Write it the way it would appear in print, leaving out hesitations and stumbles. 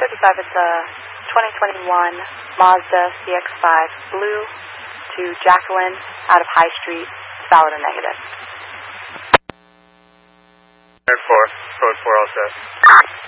55, it's a 2021 Mazda CX-5 Blue to Jacqueline out of High Street, valid or negative. Code 4, all set.